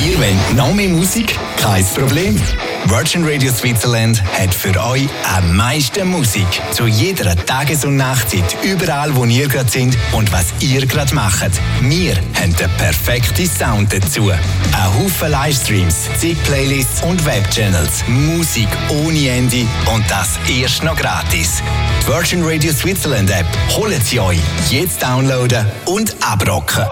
Ihr wollt noch mehr Musik? Kein Problem. Virgin Radio Switzerland hat für euch am meisten Musik. Zu jeder Tages- und Nachtzeit, überall wo ihr gerade sind und was ihr gerade macht. Wir haben den perfekten Sound dazu. Ein Haufen Livestreams, zig Playlists und Webchannels. Musik ohne Ende und das erst noch gratis. Die Virgin Radio Switzerland App holen Sie euch. Jetzt downloaden und abrocken.